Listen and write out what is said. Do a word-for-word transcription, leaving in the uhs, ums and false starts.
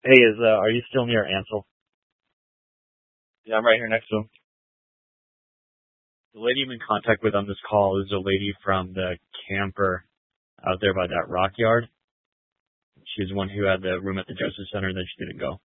Hey, is uh, are you still near Ansel? Yeah, I'm right here next to him. The lady I'm in contact with on this call is a lady from the camper out there by that rock yard. She's the one who had the room at the Justice Center that she didn't go.